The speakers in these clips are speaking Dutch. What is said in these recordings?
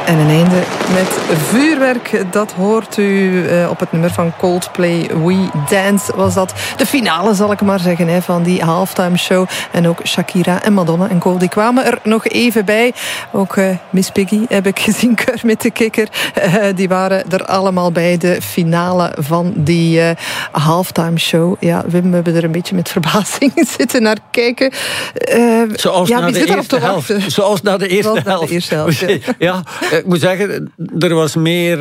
En een einde met vuurwerk. Dat hoort u op het nummer van Coldplay. We Dance was dat. De finale, zal ik maar zeggen, van die halftime show. En ook Shakira en Madonna en Co. Die kwamen er nog even bij. Ook Miss Piggy heb ik gezien, Kermit de Kikker. Die waren er allemaal bij. De finale van die halftime show. Ja, Wim, we hebben er een beetje met verbazing zitten naar kijken. Zoals naar de eerste helft. Zoals naar de eerste helft. Ja, ik moet zeggen, er was meer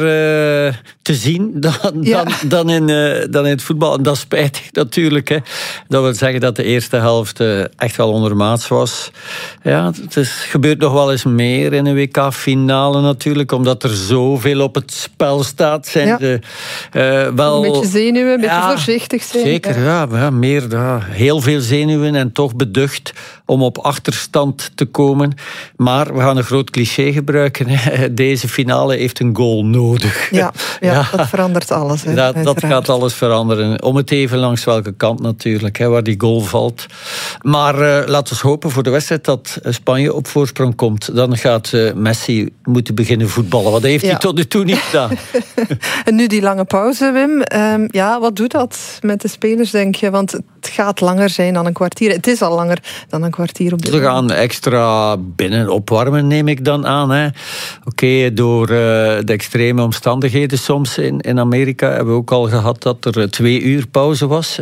te zien dan in het voetbal. En dat is spijtig natuurlijk. Hè. Dat wil zeggen dat de eerste helft echt wel ondermaats was. Ja, het gebeurt nog wel eens meer in een WK-finale natuurlijk, omdat er zoveel op het spel staat. Zijn wel, een beetje zenuwen, een beetje voorzichtig zijn. Zeker, heel veel zenuwen en toch beducht om op achterstand te komen. Maar we gaan een groot cliché gebruiken. Deze finale heeft een goal nodig. Ja, dat verandert alles. Dat gaat alles veranderen. Om het even langs welke kant natuurlijk, waar die goal valt. Maar laten we hopen voor de wedstrijd dat Spanje op voorsprong komt. Dan gaat Messi moeten beginnen voetballen. Wat heeft hij tot nu toe niet gedaan? En nu die lange pauze, Wim. Wat doet dat met de spelers, denk je? Want het gaat langer zijn dan een kwartier. Het is al langer dan een kwartier op dit moment. Ze gaan extra binnen opwarmen, neem ik dan aan. Oké, door de extreme omstandigheden soms in Amerika hebben we ook al gehad dat er 2 uur pauze was.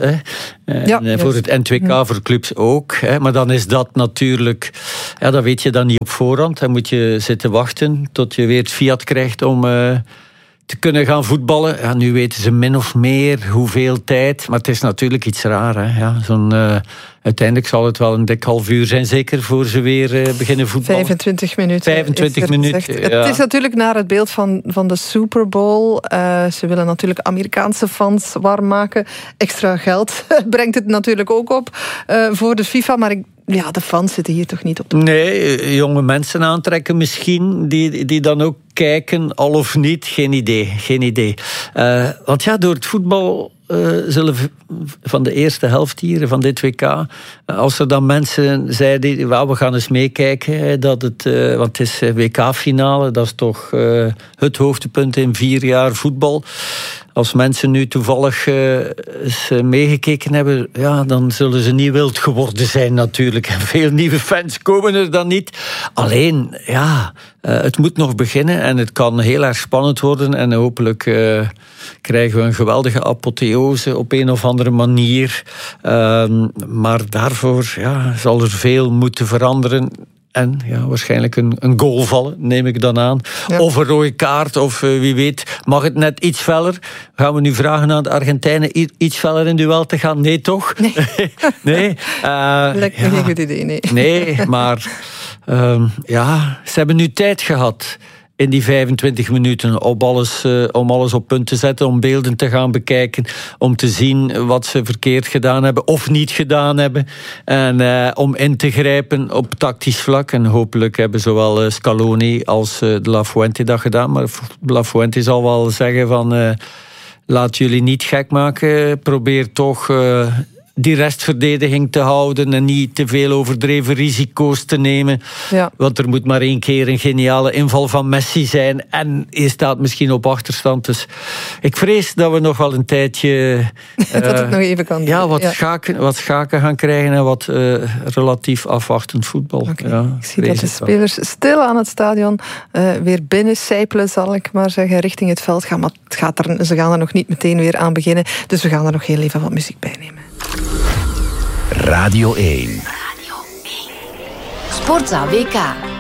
Voor het NWK, voor clubs ook. Maar dan is dat natuurlijk... Ja, dat weet je dan niet op voorhand. Dan moet je zitten wachten tot je weer het fiat krijgt om te kunnen gaan voetballen. Ja, nu weten ze min of meer hoeveel tijd. Maar het is natuurlijk iets raar. Ja, uiteindelijk zal het wel een dik half uur zijn, zeker, voor ze weer beginnen voetballen. 25 minuten. 25 minuten, ja. Het is natuurlijk naar het beeld van de Super Bowl. Ze willen natuurlijk Amerikaanse fans warm maken. Extra geld brengt het natuurlijk ook op voor de FIFA. Maar de fans zitten hier toch niet op de... Nee, jonge mensen aantrekken misschien, die dan ook kijken, al of niet. Geen idee. Want door het voetbal zullen van de eerste helft hier, van dit WK, als er dan mensen zeiden, we gaan eens meekijken, dat het, want het is WK-finale, dat is toch het hoogtepunt in 4 jaar voetbal. Als mensen nu toevallig eens meegekeken hebben, dan zullen ze niet wild geworden zijn natuurlijk. En veel nieuwe fans komen er dan niet. Alleen, het moet nog beginnen en het kan heel erg spannend worden. En hopelijk krijgen we een geweldige apotheose op een of andere manier. Maar daarvoor zal er veel moeten veranderen. En waarschijnlijk een goal vallen, neem ik dan aan. Ja. Of een rode kaart, of wie weet, mag het net iets feller. Gaan we nu vragen aan de Argentijnen iets feller in duel te gaan? Nee, toch? Nee. Lijkt me geen goed idee, nee. Nee, maar ze hebben nu tijd gehad in die 25 minuten om alles op punt te zetten, om beelden te gaan bekijken, om te zien wat ze verkeerd gedaan hebben of niet gedaan hebben, en om in te grijpen op tactisch vlak. En hopelijk hebben zowel Scaloni als de La Fuente dat gedaan, maar La Fuente zal wel zeggen van laat jullie niet gek maken, probeer toch die restverdediging te houden en niet te veel overdreven risico's te nemen. Ja. Want er moet maar 1 keer een geniale inval van Messi zijn en je staat misschien op achterstand. Dus ik vrees dat we nog wel een tijdje dat het nog even kan doen. Wat schaken gaan krijgen en wat relatief afwachtend voetbal. Okay. Ik zie dat de spelers stil aan het stadion weer binnen sijpelen, zal ik maar zeggen, richting het veld gaan. Maar ze gaan er nog niet meteen weer aan beginnen. Dus we gaan er nog heel even wat muziek bij nemen. Radio 1. Sportza WK.